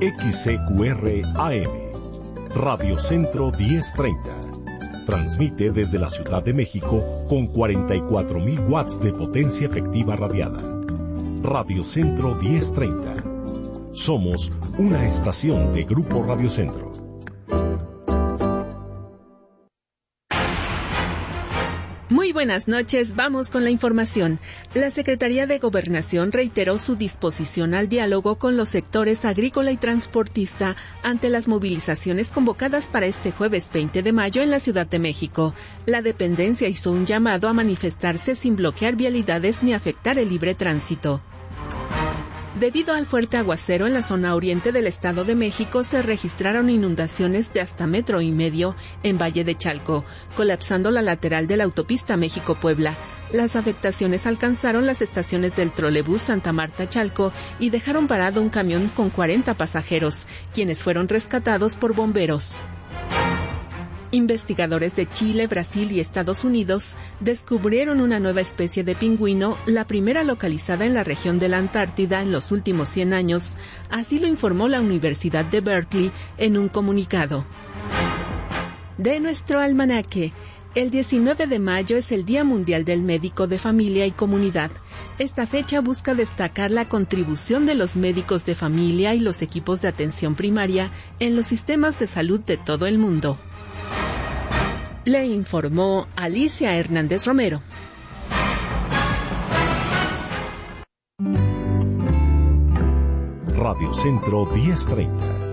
XCQR AM, Radio Centro 1030. Transmite desde la Ciudad de México con 44,000 watts de potencia efectiva radiada. Radio Centro 1030. Somos una estación de Grupo Radio Centro. Muy buenas noches, vamos con la información. La Secretaría de Gobernación reiteró su disposición al diálogo con los sectores agrícola y transportista ante las movilizaciones convocadas para este jueves 20 de mayo en la Ciudad de México. La dependencia hizo un llamado a manifestarse sin bloquear vialidades ni afectar el libre tránsito. Debido al fuerte aguacero en la zona oriente del Estado de México, se registraron inundaciones de hasta 1,5 metros en Valle de Chalco, colapsando la lateral de la autopista México-Puebla. Las afectaciones alcanzaron las estaciones del trolebús Santa Marta-Chalco y dejaron parado un camión con 40 pasajeros, quienes fueron rescatados por bomberos. Investigadores de Chile, Brasil y Estados Unidos descubrieron una nueva especie de pingüino, la primera localizada en la región de la Antártida en los últimos 100 años, así lo informó la Universidad de Berkeley en un comunicado. De nuestro almanaque, el 19 de mayo es el Día Mundial del Médico de Familia y Comunidad. Esta fecha busca destacar la contribución de los médicos de familia y los equipos de atención primaria en los sistemas de salud de todo el mundo. Le informó Alicia Hernández Romero. Radio Centro 1030.